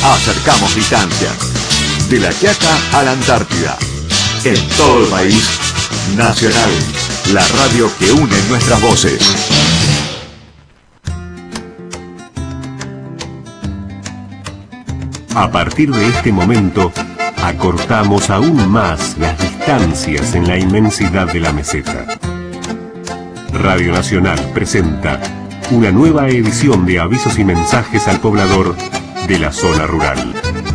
acercamos distancias. De La Quiaca a la Antártida. En todo el país, Nacional, la radio que une nuestras voces. A partir de este momento, acortamos aún más las distancias en la inmensidad de la meseta. Radio Nacional presenta una nueva edición de avisos y mensajes al poblador de la zona rural.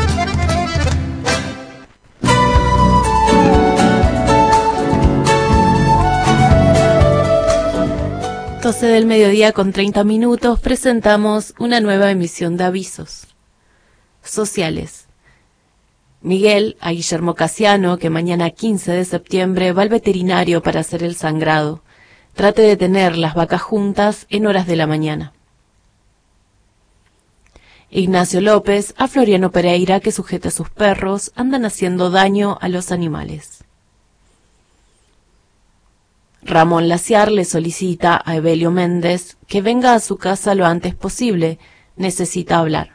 Del mediodía con 30 minutos presentamos una nueva emisión de avisos sociales. Miguel a Guillermo Casiano, que mañana 15 de septiembre va al veterinario para hacer el sangrado. Trate de tener las vacas juntas en horas de la mañana. Ignacio López a Floriano Pereira, que sujete a sus perros, andan haciendo daño a los animales. Ramón Laciar le solicita a Evelio Méndez que venga a su casa lo antes posible. Necesita hablar.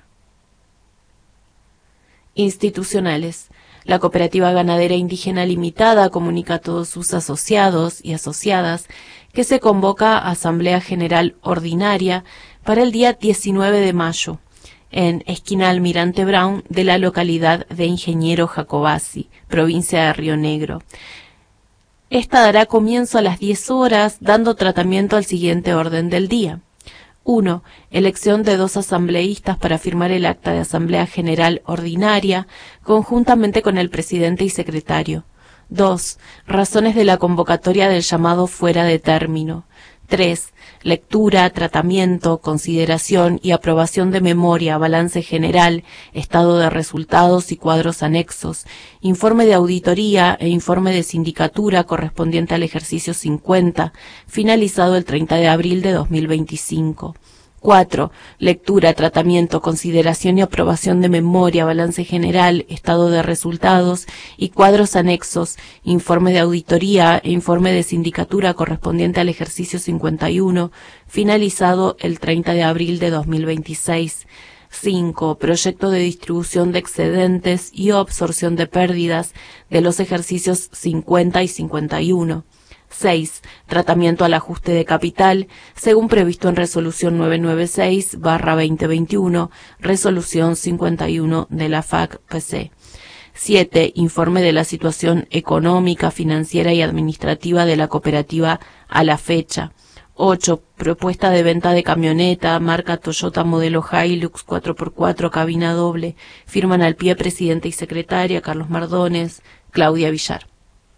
Institucionales. La Cooperativa Ganadera Indígena Limitada comunica a todos sus asociados y asociadas que se convoca a Asamblea General Ordinaria para el día 19 de mayo, en esquina Almirante Brown de la localidad de Ingeniero Jacobasi, provincia de Río Negro. Esta dará comienzo a las 10 horas, dando tratamiento al siguiente orden del día. 1. Elección de 2 asambleístas para firmar el acta de Asamblea General Ordinaria, conjuntamente con el presidente y secretario. 2. Razones de la convocatoria del llamado fuera de término. 3. Lectura, tratamiento, consideración y aprobación de memoria, balance general, estado de resultados y cuadros anexos, informe de auditoría e informe de sindicatura correspondiente al ejercicio 50, finalizado el 30 de abril de 2025. 4. Lectura, tratamiento, consideración y aprobación de memoria, balance general, estado de resultados y cuadros anexos, informe de auditoría e informe de sindicatura correspondiente al ejercicio 51, finalizado el 30 de abril de 2026. 5. Proyecto de distribución de excedentes y o absorción de pérdidas de los ejercicios 50 y 51. 6. Tratamiento al ajuste de capital, según previsto en Resolución 996/2021, Resolución 51 de la FAC-PC. 7. Informe de la situación económica, financiera y administrativa de la cooperativa a la fecha. 8. Propuesta de venta de camioneta, marca Toyota modelo Hilux 4x4, cabina doble. Firman al pie presidente y secretaria, Carlos Mardones, Claudia Villar.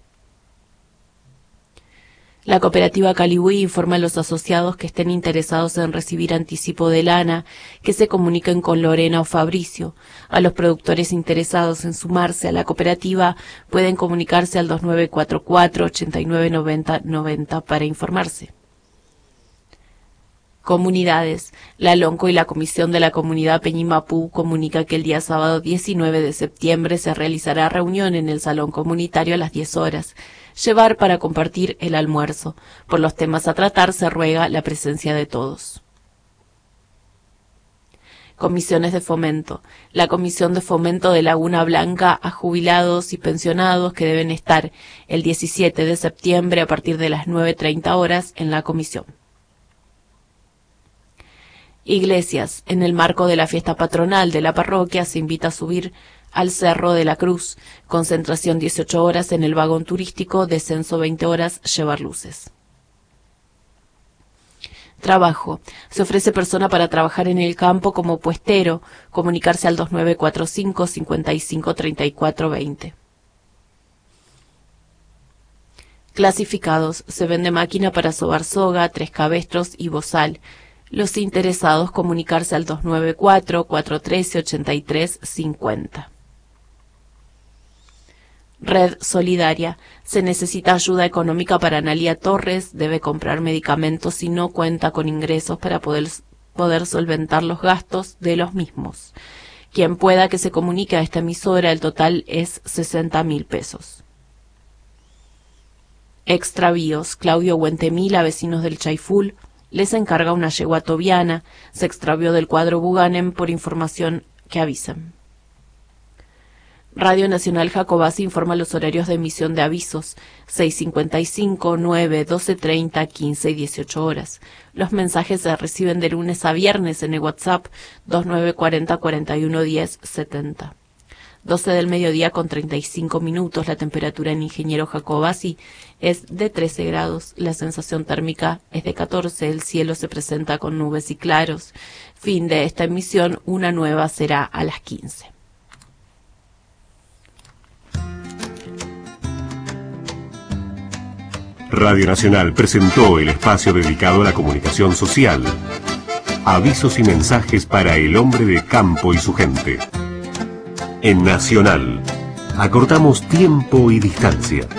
La cooperativa Calibuí informa a los asociados que estén interesados en recibir anticipo de lana que se comuniquen con Lorena o Fabricio. A los productores interesados en sumarse a la cooperativa pueden comunicarse al 2944 8990 90 para informarse. Comunidades. La LONCO y la Comisión de la Comunidad Peñimapú comunica que el día sábado 19 de septiembre se realizará reunión en el Salón Comunitario a las 10 horas. Llevar para compartir el almuerzo. Por los temas a tratar se ruega la presencia de todos. Comisiones de fomento. La Comisión de Fomento de Laguna Blanca a jubilados y pensionados que deben estar el 17 de septiembre a partir de las 9:30 horas en la comisión. Iglesias. En el marco de la fiesta patronal de la parroquia se invita a subir al Cerro de la Cruz. Concentración 18 horas en el vagón turístico, descenso 20 horas, llevar luces. Trabajo. Se ofrece persona para trabajar en el campo como puestero. Comunicarse al 2945 55 34 20. Clasificados. Se vende máquina para sobar soga, 3 cabestros y bozal. Los interesados comunicarse al 294 413 83 50. Red Solidaria. Se necesita ayuda económica para Analía Torres. Debe comprar medicamentos y no cuenta con ingresos para poder solventar los gastos de los mismos. Quien pueda que se comunique a esta emisora, el total es 60.000 pesos. Extravíos. Claudio Huentemila, vecinos del Chaiful, les encarga una yegua tobiana. Se extravió del cuadro Buganem, por información que avisen. Radio Nacional Jacobasi informa los horarios de emisión de avisos: 6:55, 9, 12:30, 15 y 18 horas. Los mensajes se reciben de lunes a viernes en el WhatsApp 2940 41 10 70. 12 del mediodía con 35 minutos. La temperatura en Ingeniero Jacobasi es de 13 grados. La sensación térmica es de 14. El cielo se presenta con nubes y claros. Fin de esta emisión. Una nueva será a las 15. Radio Nacional presentó el espacio dedicado a la comunicación social. Avisos y mensajes para el hombre de campo y su gente. En Nacional, acortamos tiempo y distancia.